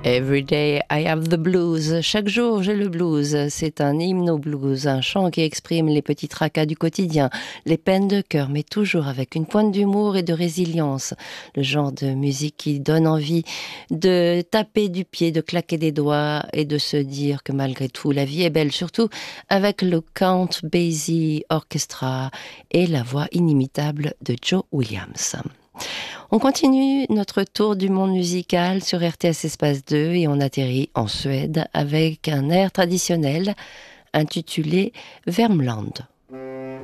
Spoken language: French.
Every day I have the blues. Chaque jour j'ai le blues. C'est un hymne au blues, un chant qui exprime les petits tracas du quotidien, les peines de cœur, mais toujours avec une pointe d'humour et de résilience. Le genre de musique qui donne envie de taper du pied, de claquer des doigts et de se dire que malgré tout la vie est belle, surtout avec le Count Basie Orchestra et la voix inimitable de Joe Williams. On continue notre tour du monde musical sur RTS Espace 2 et on atterrit en Suède avec un air traditionnel intitulé Värmland.